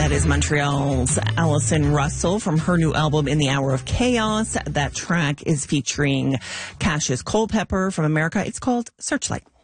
That is Montreal's Allison Russell from her new album, In the Hour of Chaos. That track is featuring Cassius Culpepper from America. It's called Searchlight.